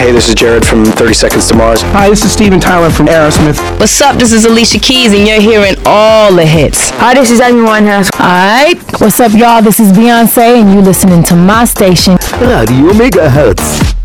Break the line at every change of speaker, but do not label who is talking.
Hey, this is Jared from 30 Seconds to Mars.
Hi, this is Steven Tyler from Aerosmith.
What's up? This is Alicia Keys, and you're hearing all the hits.
Hi, this is Amy Winehouse.
Alright, what's up, y'all? This is Beyonce, and you listening to my station,
Radio Megahertz.